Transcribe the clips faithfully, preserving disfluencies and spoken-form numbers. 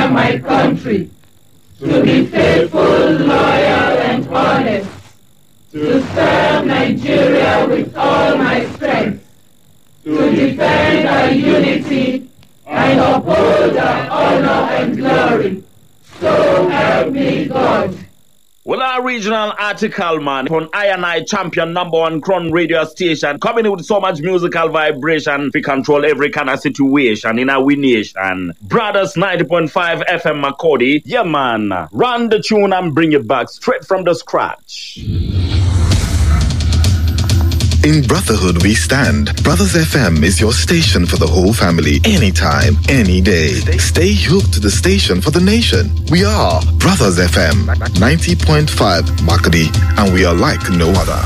serve my country, to be faithful, loyal, and honest, to serve Nigeria with all my strength, to defend our unity and uphold our honor and glory. So help me God. Well, our regional article, man, on I and I champion number one Crown radio station, coming in with so much musical vibration, we control every kind of situation in our nation. Brothers ninety point five F M Makodi, yeah, man, run the tune and bring it back straight from the scratch. In brotherhood we stand. Brothers F M is your station for the whole family, anytime, any day. Stay hooked to the station for the nation. We are Brothers F M, ninety point five Makodi, and we are like no other.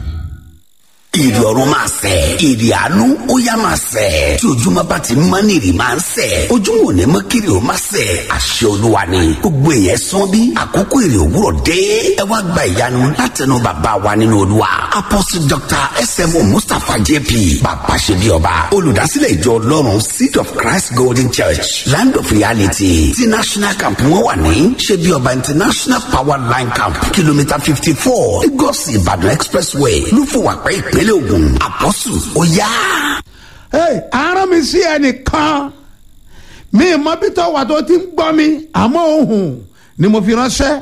Ìrì ọ̀run máa sẹ̀, ìrì àánú ó yá máa sẹ̀. Tí ojúmọ́ bá ti mọ́ ní ìrì máa ń sẹ̀. Ojúmọ́ ò ní mọ́ kiri ó máa sẹ̀. Àṣẹ Olúwa ni. Gbogbo èèyàn sán bí àkókò ìrì òwúrọ̀ dé. Ẹ wá gba ìyanu látẹnu bàbá wa nínú Olúwa. Apostle Doctor S M O Mustapha J P. Bàbá ṣe bí ọba. Olùdásílẹ̀ ìjọ Ọlọ́run Seed of Christ Golden Church. Land of Reality. Ti National Camp wọ́n wà ní. Ṣe bí ọba International Power Line Camp. Kìlómítà fifty four. Lagos Ìbàdàn Expressway. Lúfọ̀wàpẹ́ ìpínlẹ̀ Ògùn. Apostle ó yá. Hey, àrán mi sí ẹnìkan mi mọ bí tó wà tó ti ń gbọ́ mi àmọ́ ohùn ni mo fi ránṣẹ́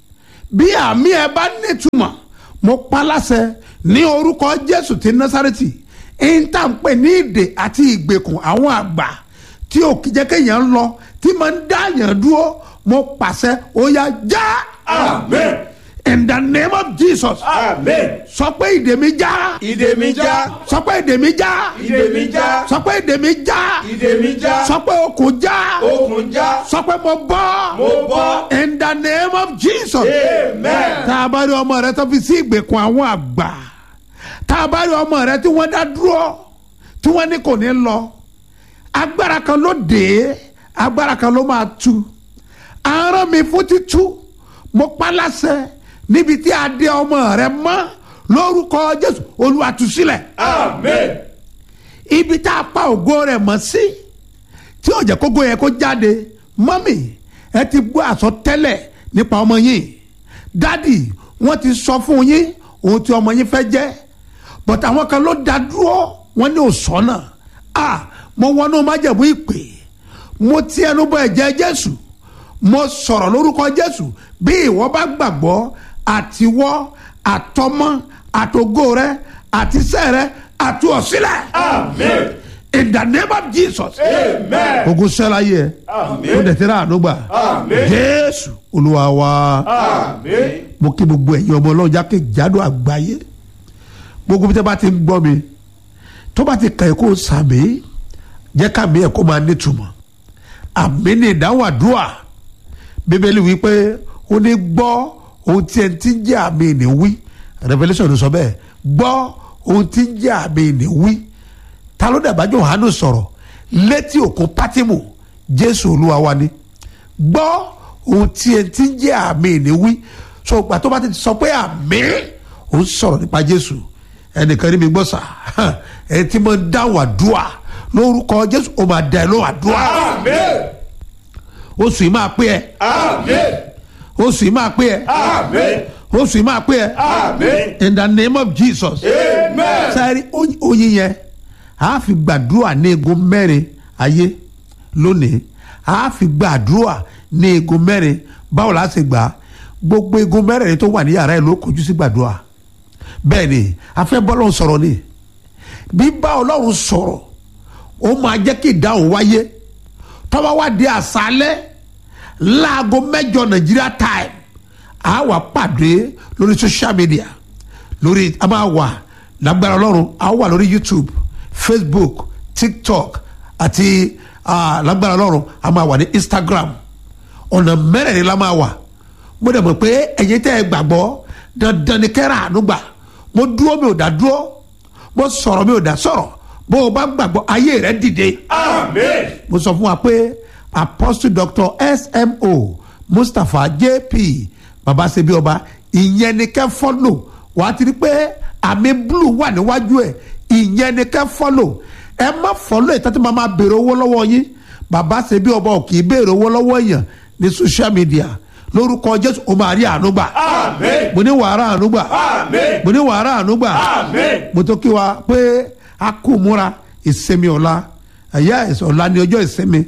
bí àmì ẹ bá nítumọ̀ mo pa láṣẹ ní orúkọ Jésù ti Násárẹ́tì ìta ń pè ní ìdè àti ìgbèkùn àwọn àgbà tí ò kí jẹ́ kéèyàn lọ tí máa ń dá yàn dúró mo pàṣẹ ó yá já. Amen. In the name of Jesus. Amen. Sọ pé ìdè mi já. Ìdè mi já. Sọ pé ìdè mi já. Ìdè mi já. Sọ pé ìdè mi já. Ìdè mi já. Sọ pé okùn já. Okùn já. Sọ pé mo bọ́. Mo bọ́. In the name of Jesus. Amen. Tá a bá rí ọmọ rẹ tó fi sí ìgbèkùn àwọn àgbà. Tá a bá rí ọmọ rẹ tí wọ́n dá dúró. Tí wọ́n ní kò ní lọ. Agbára kan ló dé. Agbára kan ló máa tú. Àrán mi fún títú. Mo pa láṣẹ. Níbi tí a dé ọmọ rẹ mọ́ lórúkọ Jésù Olúwa tú sílẹ̀. Amen. Ibi tá a pa ògo rẹ̀ mọ́ sí tí ó jẹ́ kógo yẹn kó jáde mọ́mì ẹ ti gbọ́ àsọtẹ́lẹ̀ nípa ọmọ yín dádì wọ́n ti sọ fún yín ohun tí ọmọ yín fẹ́ jẹ́ but àwọn kan ló dá dúró wọ́n ní òsọ́nà ah mo wọnú májẹ̀mú ìpè mo ti ẹnu bọ ẹ̀jẹ̀ Jésù mo sọ̀rọ̀ lórúkọ Jésù bí ìwọ bá gbàgbọ́ àtiwọ́ àtọmọ àtògo rẹ àtisẹ́ rẹ àti ọ̀sílẹ̀. Amen. In the name of Jesus. Amen. Ogun sẹ́la yẹ. Amen. O dẹ̀ tẹ́lẹ̀ àdógbà. Amen. Jésù Olúwa wa. Amen. Mo kí gbogbo ẹ̀yin ọmọ Ọlọ́run jákèjádò àgbáyé. Gbogbo bí tẹ́ bá ti ń gbọ́ mi. Tó bá ti kàn kó sàmì. Jẹ́ ká mi ẹ̀ kó máa nítumọ̀. Àmì ní ìdáhùn àdúrà. Bíbélì wí pé ó ní gbọ́ ohun tí ẹ ti ń jẹ́ àmì ní wí. Revelation ló sọ bẹ́ẹ̀. Gbọ́ ohun tí ń jẹ́ àmì ní wí. Ta ló dàbá Jòhánù sọ̀rọ̀ létí òkun Pátímù Jésù Olúwa wa ni. Gbọ́ ohun tí ẹ ti ń jẹ́ àmì ní wí. So ìgbà tó bá ti sọ pé àmì ó ń sọ̀rọ̀ nípa Jésù. Ẹnìkan ní mi gbọ́ sà ẹ ti máa ń dáhùn àdúrà lórúkọ Jésù ó máa dá ẹ lóhùn àdúrà. Amen. Oṣù yìí máa pé ẹ. Amen. Oṣù yìí máa pé ẹ. Amen. Oṣù yìí máa pé ẹ. Amen. In the name of Jesus. Amen. Sáré oyin yẹn a fi gbàdúrà ní egun mẹ́rin ayé lónìí a fi gbàdúrà ní egun mẹ́rin báwo la ṣe gbà gbogbo egun mẹ́rin tó wà ní yàrá ẹ̀ ló kojú sí gbàdúrà bẹ́ẹ̀ ni a fẹ́ bọ́ Ọlọ́run sọ̀rọ̀ ni bí bá Ọlọ́run sọ̀rọ̀ ó máa jẹ́ kí ìdáhùn wáyé tọ́wọ́ wá di àṣálẹ́ láago mẹ́jọ Nàìjíríà time a wà pàdé lórí social media lórí a máa wà lágbára Ọlọ́run a wà lórí YouTube, Facebook, TikTok àti uh, lágbára Ọlọ́run a máa wà ní Instagram ọ̀nà mẹ́rẹ̀ẹ̀rin la máa wà mo dẹ̀ mọ̀ pé ẹ̀yin tẹ́ ẹ gbàgbọ́ dandan ni kẹ́rà àánú gbà mo dúró mi ò dá dúró mo sọ̀rọ̀ mi ò dá sọ̀rọ̀ bó o bá gbàgbọ́ ayé rẹ dìde. Amen. mo sọ fún wa pé Apostle Doctor S M O Mustapha J P baba ṣebí ọba ìyẹn ni kẹ́ fọ́lò wàá ti rí pé àmì blue wà níwájú ẹ̀ ìyẹn ni kẹ́ fọ́lò ẹ má fọ́lò ẹ̀ tàbí máa béèrè owó lọ́wọ́ yín bàbá ṣe bí ọba ò kì í béèrè owó lọ́wọ́ èèyàn ní social media lórúkọ Jésù o máa rí àánú gbà. Àmín. mo ní wàá rà àánú gbà. Àmín. mo ní wàá rà àánú gbà. Àmín. mo tó kí wa pé a kú múra ìsinmi ọ̀la ẹ̀yà ọ̀la ní ọjọ́ ìsinmi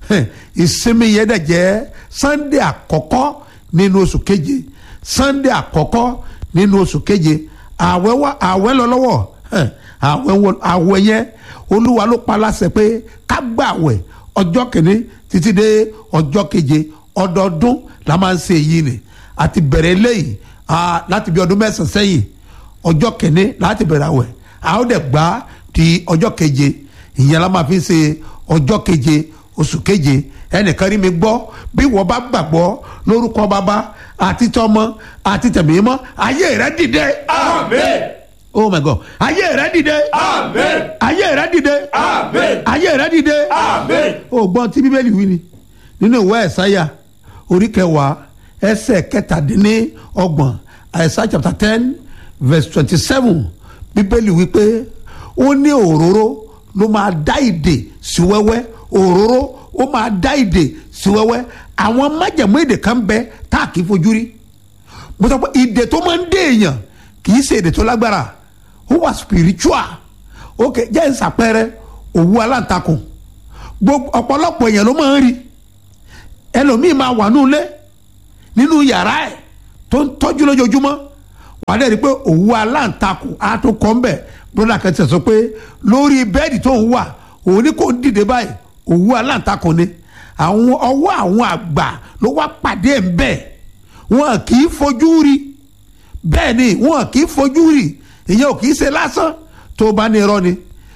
ìsinmi yẹn dẹ̀ jẹ́ Sunday àkọ́kọ́ nínú oṣù keje Sunday àkọ́kọ́ nínú oṣù keje àwẹ̀ wá àwẹ̀ lọ lọ́wọ́ àwẹ̀ àwẹ̀ yẹn Olúwa ló pa láṣẹ pé ká gbààwẹ̀ ọjọ́ kìíní títí dé ọjọ́ keje ọdọọdún la máa ń ṣe èyí ni àti bẹ̀rẹ̀ eléyìí láti bí ọdún mẹ́sàn-án sẹ́yìn ọjọ́ kìíní láti bẹ̀rẹ̀ àwẹ̀ a ó dẹ̀ gbà di ọjọ́ keje ìyẹn la máa fi ṣe ọjọ́ keje oṣù keje ẹnìkan rí mi gbọ́ bí wọ́n bá gbàgbọ́ lórúkọ bàbá àti tọmọ àti tẹ̀mí mọ́ ayé rẹ dìde. Àmín. Oh my God ayé rẹ dìde. Àmín. ayé rẹ dìde. Àmín. ayé rẹ dìde. Àmín. o gbọ́n tí bíbélì wí ni nínú ìwé ẹ̀sáyà orí kẹwàá ẹsẹ̀ kẹtàdínní ọgbọ̀n Isaiah chapter ten verse twenty seven bíbélì wí pé ó ní òróró ló máa dá ìdè sí wẹ́wẹ́ òróró ó máa dá ìdè sí wẹ́wẹ́ àwọn májẹ̀mú èdè kan bẹ tá a kì í fojú rí mo sọ pé ìdè tó máa ń dé èèyàn kì í ṣe èdè tó lágbára ó wà spiritual ok jẹ́ ìsàpẹrẹ òwú aláǹtakùn gbogbo ọ̀pọ̀lọpọ̀ èèyàn ló máa ń rí ẹlòmíì máa wà nínú ilé nínú yàrá ẹ̀ tó ń tọ́jú lójoojúmọ́ wà á dẹ̀ rí i pé òwú aláǹtakùn á tó kọ́ ń bẹ̀ broda kan ti sọ pé lórí bẹ́ẹ̀dì tó ń wà òun ní kò ń dìde báyìí òwú aláǹtakùn ni àwọn ọwọ́ àwọn àgbà ló wá pàdé ẹ̀ ń bẹ̀ wọn kì í fojú rí bẹ́ẹ̀ ni wọn kì í fojú rí ìyẹn ò kì í ṣe lásán tó bá ní irọ́ ni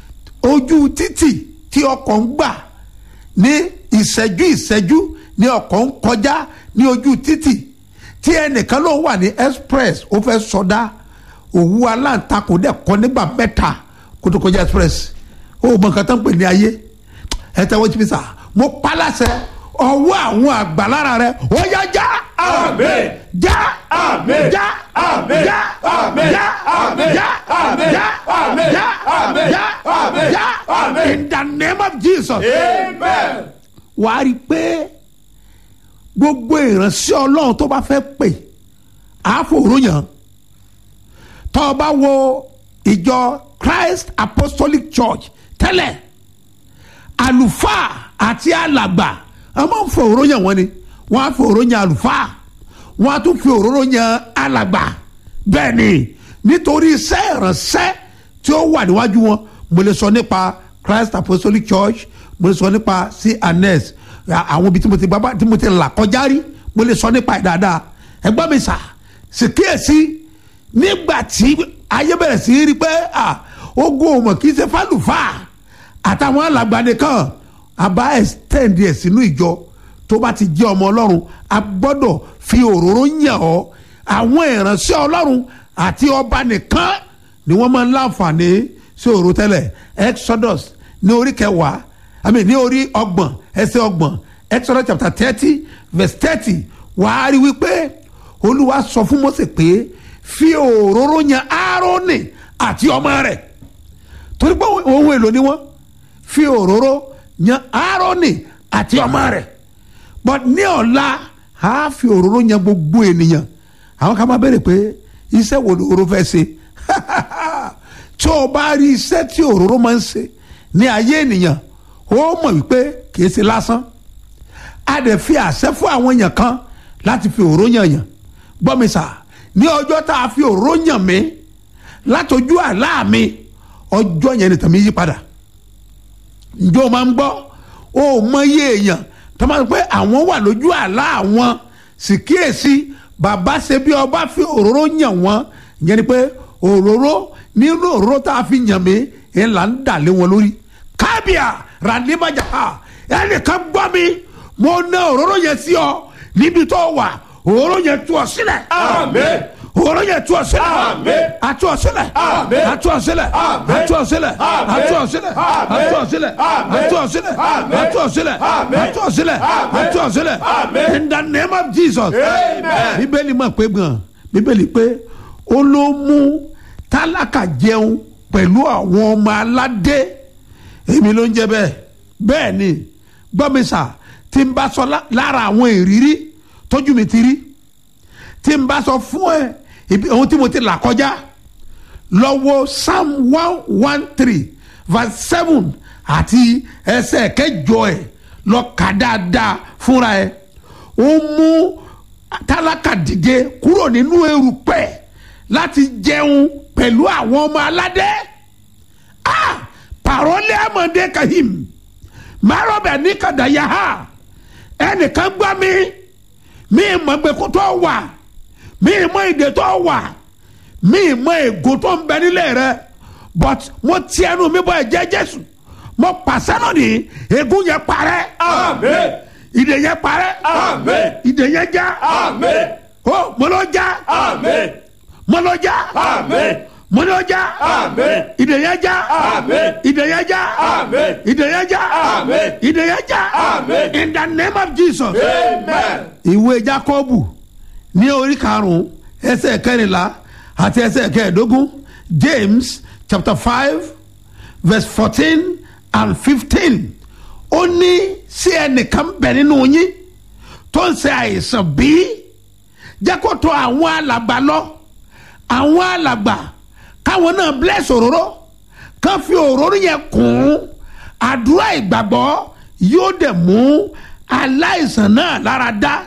ojú títì tí ọkọ̀ ń gbà ní ìṣẹ́jú ìṣẹ́jú ní ọkọ̀ ń kọjá ní ojú títì tí ẹnìkan ló wà ní express ó fẹ́ sọdá òwú aláǹtakùn dẹ̀ kọ́ nígbà mẹ́ta kó tó kọjá express ó mọ nǹkan tó ń pè ní ayé ẹ tẹ́wọ́ jí mi sà mo pa láṣẹ ọwọ́ àwọn àgbà lára rẹ ó yá já. Àmín. já. Àmín. já. Àmín. já. Àmín. já. Àmín. já. Àmín. já. Àmín. já. Àmín. já. Àmín. já. Àmín. in the name of Jesus. Amen. wàá rí i pé gbogbo ìránṣẹ́ Ọlọ́run tó bá fẹ́ pè àfòròyàn tó o bá wo ìjọ Christ Apostolic Church tẹ́lẹ̀ àlùfáà àti alàgbà a máa ń fi òróró yàn wọ́n ni wọ́n á fi òróró yàn àlùfáà wọ́n á tún fi òróró yàn alàgbà bẹ́ẹ̀ ni nítorí iṣẹ́ ìránṣẹ́ tí ó wà níwájú wọn mo lè sọ nípa Christ Apostolic Church mo lè sọ nípa C N S àwọn ibi tí mo ti gbàgbá tí mo ti là kọjá rí mo lè sọ nípa ẹ̀ dáadáa ẹgbọ́n mi sà sì kíyèsí nígbà tí ayé bẹ̀rẹ̀ sí rí pé ogun òmò kì í ṣe fálùfáà àtàwọn alàgbà nìkan àbá extend ẹ̀ sínú ìjọ tó bá ti jẹ́ ọmọ Ọlọ́run a gbọ́dọ̀ fi òróró yàn ọ́ àwọn ìránṣẹ́ Ọlọ́run àti ọba nìkan ni wọ́n máa ń láǹfààní sí òróró tẹ́lẹ̀ Exodus ní orí kẹwàá àmì ní orí ọgbọ̀n ẹsẹ̀ ọgbọ̀n Exodus chapter thirty verse thirty wàá rí wípé Olúwa sọ fún Mósè pé fi òróró yàn Áárónì àti ọmọ rẹ̀ torí pé ohun èlò ni wọ́n fi òróró yàn Áárónì àti ọmọ rẹ̀ but ní ọ̀la a fi òróró yàn gbogbo ènìyàn àwọn kan máa bẹ̀rẹ̀ pé iṣẹ́ wo ni òróró fẹ́ ṣe tí o bá rí iṣẹ́ tí òróró máa ń ṣe ní ayé ènìyàn ó mọ̀ wípé kìí ṣe lásán a dẹ̀ fi àṣẹ fún àwọn èèyàn kan láti fi òróró yàn yàn gbọ́ mi sà ní ọjọ́ tá a fi òróró yàn mí látọjú àlá mi ọjọ́ yẹn ni tàmí yí padà ǹjọ́ máa ń gbọ́ ó mọ iye èèyàn tó máa ń pẹ́ àwọn wà lójú àlá àwọn sì kíyèsí bàbá ṣe bí ọba fi òróró yàn wọ́n ìyẹn ni pé òróró nínú òróró tá a fi yàn mí ẹ̀ là ń dà lé wọn lórí kábíà ràdíbàjà ẹnìkan gbọ́ mi mo ná òróró yẹn sí ọ níbi tó wà òróró yẹn tú ọ sílẹ̀. Àmín. òróró yẹn tú ọ sílẹ̀. Àmín. atú ọ sílẹ̀. Àmín. atú ọ sílẹ̀. Àmín. atú ọ sílẹ̀. Àmín. atú ọ sílẹ̀. Àmín. atú ọ sílẹ̀. Àmín. atú ọ sílẹ̀. Àmín. atú ọ sílẹ̀. Àmín. atú ọ sílẹ̀. Àmín. atú ọ sílẹ̀. Àmín. in the name of Jesus. Amen. bíbélì mọ̀ pé gan bíbélì pé ó ló mú tálákà jẹun pẹ̀lú àwọn ọmọ aládé èmi ló ń jẹ bẹ́ẹ̀ bẹ́ẹ̀ ni gbọ́ mi sà tí n bá sọ lára àwọn ìrírí tójú mi ti rí tí n bá sọ fún ẹ ibi ohun tí mo ti là kọjá lọ́wọ́ psalm one one three verse seven àti ẹsẹ̀ kẹjọ ẹ̀ lọ kà dáadáa fúnra ẹ̀ ó mú tálákà dìde kúrò nínú erùpẹ̀ láti jẹun pẹ̀lú àwọn ọmọ aládé ah parole amande kahim marobe ní kàdáyà ha ẹnìkan gbá mi mi mọ̀ gbẹ̀kú tó wà mi mọ̀ ìdè tó wà mi mọ̀ ègò tó ń bẹ nílé rẹ but mo ti ẹnu mi bọ ẹ̀jẹ̀ Jésù mo pàṣẹ náà ní ègún yẹn parẹ́ Amen. ìdè yẹn parẹ́ Amen. ìdè yẹn já Amen. ó mo lọ já Amen. mo lọ já Amen. mo lọ já Amen. ìdè yẹn já Amen. ìdè yẹn já Amen. ìdè yẹn já Amen. ìdè yẹn já Amen. in the name of Jesus. Amen. ìwé Jákọ́bù ní orí karùn-ún ẹsẹ̀ kẹrìnlá àti ẹsẹ̀ kẹẹ̀ẹ́dógún James chapter five verse fourteen and fifteen ó ní sí ẹnìkan bẹ̀ nínú yín tó ń ṣe àìsàn bí jẹ́ kó tọ̀ àwọn alàgbà lọ àwọn alàgbà káwọn náà bless òróró kán fi òróró yẹn kún àdúrà ìgbàgbọ́ yóò dẹ̀ mú aláìsàn náà lára dá.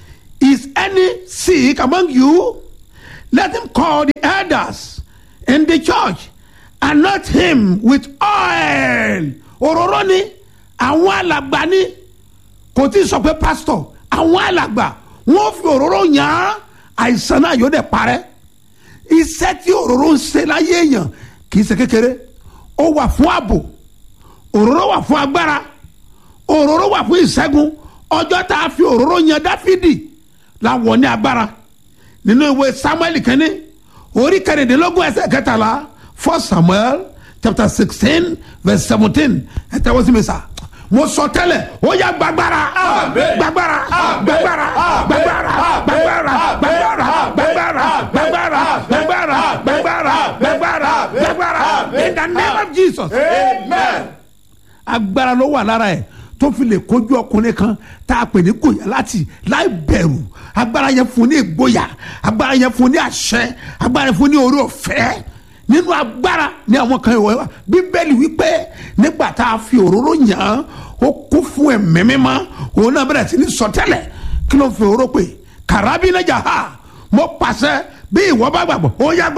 Is any sick among you? Let him call the elders in the church, anoint him with oil. Òróró ni àwọn alàgbà ni kò tí sọ pé pastor àwọn alàgbà wọ́n fi òróró yàn àìsàn náà yóò dẹ̀ parẹ́. Iṣẹ́ tí òróró ń ṣe láyé èèyàn kì í ṣe kékeré. Ó wà fún ààbò, òróró wà fún agbára, òróró wà fún ìṣẹ́gun. Ọjọ́ tá a fi òróró yàn Dáfídì láwọ ní agbára nínú ìwé Samuel kínní orí kẹrìndínlógún ẹsẹ̀ kẹtàlá First Samuel chapter sixteen verse seventeen ẹ tẹ́wọ́ sí mi sá mo sọ tẹ́lẹ̀ ó yá gbàgbára gbàgbára gbàgbára gbàgbára gbàgbára gbàgbára gbàgbára gbàgbára gbàgbára gbàgbára gbàgbára gbàgbára in the name of Jesus. Amen. agbára ló wà lára ẹ̀ tó fi lè kojú ọkùnrin kan tá a pè ní gòyà láti láì bẹ̀rù agbára yẹn fún ní ìgboyà agbára yẹn fún ní àṣẹ agbára yẹn fún ní orí ọ̀fẹ́ nínú agbára ní àwọn kan ìwọ Bíbélì wípé nígbà tá a fi òróró yàn án ó kún fún ẹ̀mí mímọ́ òun náà bẹ̀rẹ̀ sí ní sọtẹ́lẹ̀ kí ló ń fi òróró pè kàràbí nájà ha mo pàṣẹ bí ìwọ bá gbàgbọ́ ó yá gbà.